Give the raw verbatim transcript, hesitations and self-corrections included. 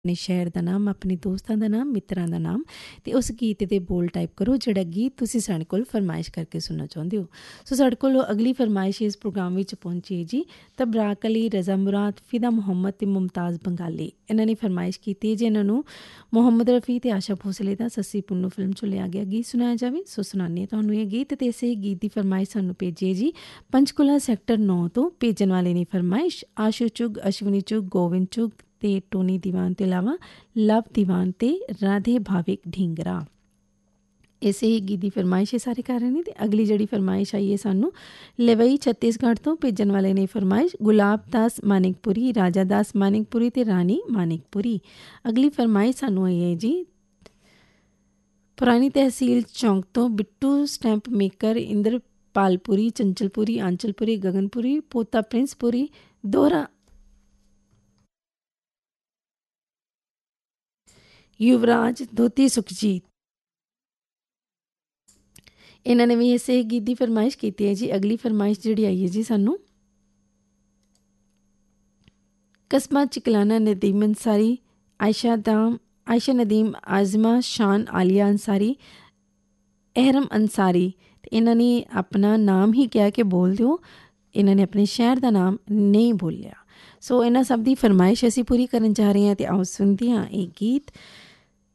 ਆਪਣੇ ਸ਼ਹਿਰ ਦਾ ਨਾਮ, ਆਪਣੇ ਦੋਸਤਾਂ ਦਾ ਨਾਮ, ਮਿੱਤਰਾਂ ਦਾ ਨਾਮ ਅਤੇ ਉਸ ਗੀਤ ਦੇ ਬੋਲ ਟਾਈਪ ਕਰੋ ਜਿਹੜਾ ਗੀਤ ਤੁਸੀਂ ਸਾਡੇ ਕੋਲ ਫਰਮਾਇਸ਼ ਕਰਕੇ ਸੁਣਨਾ ਚਾਹੁੰਦੇ ਹੋ। ਸੋ ਸਾਡੇ ਕੋਲ ਅਗਲੀ ਫਰਮਾਇਸ਼ ਇਸ ਪ੍ਰੋਗਰਾਮ ਵਿੱਚ ਪਹੁੰਚੀ ਹੈ ਜੀ ਤਬਰਾਕ ਅਲੀ, ਰਜ਼ਾ ਮੁਰਾਦ, ਫਿਦਾ ਮੁਹੰਮਦ ਅਤੇ ਮੁਮਤਾਜ਼ ਬੰਗਾਲੀ। ਇਹਨਾਂ ਨੇ ਫਰਮਾਇਸ਼ ਕੀਤੀ ਜੇ ਇਹਨਾਂ ਨੂੰ ਮੁਹੰਮਦ ਰਫੀ ਅਤੇ ਆਸ਼ਾ ਭੋਸਲੇ ਦਾ ਸੱਸੀ ਪੁੰਨੂ ਫਿਲਮ 'ਚੋਂ ਲਿਆ ਗਿਆ ਗੀਤ ਸੁਣਾਇਆ ਜਾਵੇ। ਸੋ ਸੁਣਾਉਂਦੇ ਹਾਂ ਤੁਹਾਨੂੰ ਇਹ ਗੀਤ ਅਤੇ ਇਸੇ ਗੀਤ ਦੀ ਫਰਮਾਇਸ਼ ਸਾਨੂੰ ਭੇਜੀਏ ਜੀ ਪੰਚਕੂਲਾ ਸੈਕਟਰ ਨੌ ਤੋਂ। ਭੇਜਣ ਵਾਲੇ ਨੇ ਫਰਮਾਇਸ਼ ਆਸ਼ੂ ਚੁਗ, ਅਸ਼ਵਨੀ ਚੁਗ, ਗੋਵਿੰਦ ਚੁਗ ਅਤੇ ਟੋਨੀ ਦੀਵਾਨ ਤੋਂ ਇਲਾਵਾ ਲਵ ਦੀਵਾਨ ਅਤੇ ਰਾਧੇ ਭਾਵਿਕ ਢੀਂਗਰਾ। ਇਸੇ ਹੀ ਗੀਤ ਦੀ ਫਰਮਾਇਸ਼ ਇਹ ਸਾਰੇ ਕਰ ਰਹੇ ਨੇ। ਅਤੇ ਅਗਲੀ ਜਿਹੜੀ ਫਰਮਾਇਸ਼ ਆਈ ਹੈ ਸਾਨੂੰ ਲਵਈ ਛੱਤੀਸਗੜ੍ਹ ਤੋਂ। ਭੇਜਣ ਵਾਲੇ ਨੇ ਫਰਮਾਇਸ਼ ਗੁਲਾਬ ਦਾਸ ਮਾਨਿਕਪੁਰੀ, ਰਾਜਾ ਦਾਸ ਮਾਨਿਕਪੁਰੀ ਅਤੇ ਰਾਣੀ ਮਾਨਿਕਪੁਰੀ। ਅਗਲੀ ਫਰਮਾਇਸ਼ ਸਾਨੂੰ ਆਈ ਹੈ ਜੀ ਪੁਰਾਣੀ ਤਹਿਸੀਲ ਚੌਂਕ ਤੋਂ। ਬਿੱਟੂ ਸਟੈਂਪ ਮੇਕਰ, ਇੰਦਰਪਾਲਪੁਰੀ, ਚੰਚਲਪੁਰੀ, ਆਂਚਲਪੁਰੀ, ਗਗਨਪੁਰੀ, ਪੋਤਾ ਪ੍ਰਿੰਸਪੁਰੀ, ਦੋਹਰਾ ਯੁਵਰਾਜ, ਦੋਤੀ ਸੁਖਜੀਤ। ਇਹਨਾਂ ਨੇ ਵੀ ਇਸੇ ਗੀਤ ਦੀ ਫਰਮਾਇਸ਼ ਕੀਤੀ ਹੈ ਜੀ। ਅਗਲੀ ਫਰਮਾਇਸ਼ ਜਿਹੜੀ ਆਈ ਹੈ ਜੀ ਸਾਨੂੰ ਕਸਬਾ ਚਿਕਲਾਨਾ, ਨਦੀਮ ਅੰਸਾਰੀ, ਆਇਸ਼ਾ ਦਾਮ, ਆਇਸ਼ਾ ਨਦੀਮ, ਆਜ਼ਮਾ ਸ਼ਾਨ, ਆਲੀਆ ਅੰਸਾਰੀ, ਅਹਿਰਮ ਅੰਸਾਰੀ। ਅਤੇ ਇਹਨਾਂ ਨੇ ਆਪਣਾ ਨਾਮ ਹੀ ਕਿਹਾ ਕਿ ਬੋਲ ਦਿਓ, ਇਹਨਾਂ ਨੇ ਆਪਣੇ ਸ਼ਹਿਰ ਦਾ ਨਾਮ ਨਹੀਂ ਬੋਲਿਆ। ਸੋ ਇਹਨਾਂ ਸਭ ਦੀ ਫਰਮਾਇਸ਼ ਅਸੀਂ ਪੂਰੀ ਕਰਨ ਜਾ ਰਹੇ ਹਾਂ ਅਤੇ ਆਓ ਸੁਣਦੇ ਹਾਂ ਇਹ ਗੀਤ।